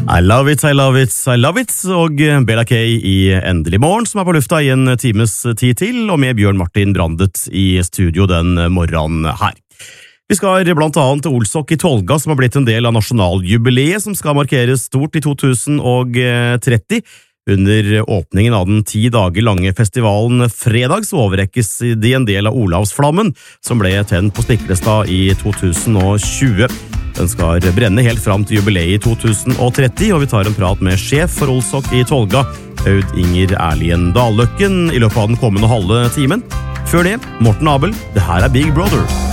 I love it, I love it, I love it, og Bella K i Endelig morgen, som på lufta i en times tid til, og med Bjørn Martin Brandet i studio den morgenen her. Vi skal blant annet til Olsok i Tolga, som har blitt en del av nasjonaljubileet, som skal markeres stort i 2030. Under åpningen av den 10 dager lange festivalen fredag så overrekkes de en del av Olavsflammen, som ble tent på Stiklestad i 2020. Den skal brenne helt fram til jubileet i 2030, og vi tar en prat med sjef for Olsok i Tolga, Aud Inger Erlien Dalløkken, i løpet av den kommende halve timen. Før det, Morten Abel, det her Big Brother.